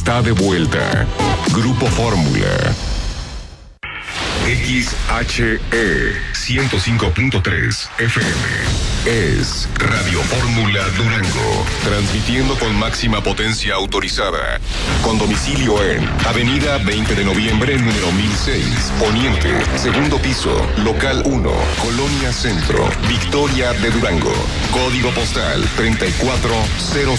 está de vuelta. Grupo Fórmula. XHE 105.3 FM es Radio Fórmula Durango, transmitiendo con máxima potencia autorizada, con domicilio en Avenida 20 de Noviembre, número 1006, Poniente, segundo piso, local 1, Colonia Centro, Victoria de Durango, código postal 34000.